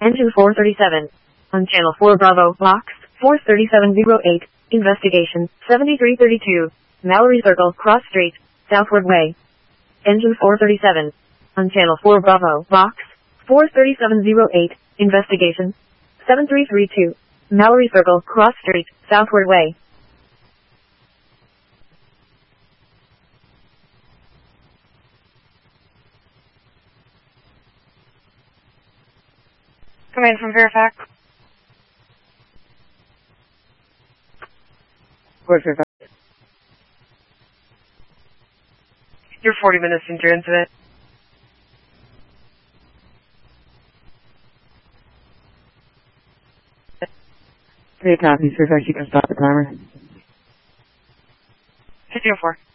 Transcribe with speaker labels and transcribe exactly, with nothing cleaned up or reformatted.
Speaker 1: Engine four thirty-seven. On Channel four Bravo, Box four thirty-seven oh eight. Investigation seventy-three thirty-two. Mallory Circle, Cross Street, Southward Way. Engine four thirty-seven. On Channel four Bravo, Box four thirty-seven oh eight. Investigation seven three three two. Mallory Circle, Cross Street, Southward Way.
Speaker 2: Come in from Fairfax.
Speaker 3: Where's Fairfax?
Speaker 2: You're forty minutes into your incident.
Speaker 3: Three copies, Fairfax, you can stop the timer.
Speaker 2: fifteen oh four.